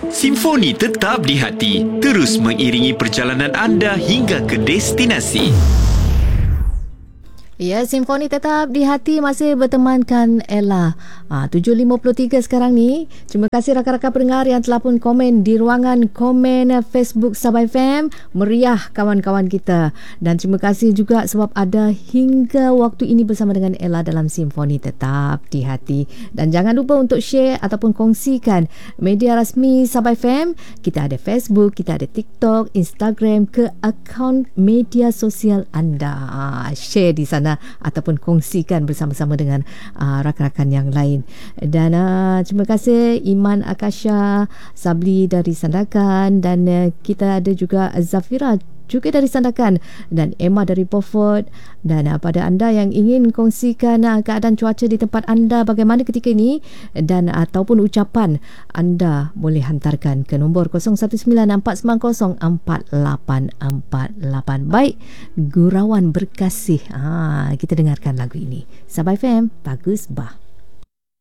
Simfoni tetap di hati, terus mengiringi perjalanan anda hingga ke destinasi. Ya, Simfoni tetap di hati masih bertemankan Ella. 7.53 sekarang ni. Terima kasih rakan-rakan pendengar yang telah pun komen di ruangan komen Facebook Sabah FM. Meriah kawan-kawan kita. Dan terima kasih juga sebab ada hingga waktu ini bersama dengan Ella dalam Simfoni tetap di hati. Dan jangan lupa untuk share ataupun kongsikan media rasmi Sabah FM. Kita ada Facebook, kita ada TikTok, Instagram ke akaun media sosial anda. Share di sana ataupun kongsikan bersama-sama dengan rakan-rakan yang lain. Dan terima kasih Iman Akasha Sabli dari Sandakan, dan kita ada juga Zafira juga dari Sandakan, dan Emma dari Beaufort. Dan pada anda yang ingin kongsikan keadaan cuaca di tempat anda bagaimana ketika ini, dan ataupun ucapan, anda boleh hantarkan ke nombor 0194904848. Baik, Gurauan Berkasih. Kita dengarkan lagu ini. Sabah FM, bagus bah.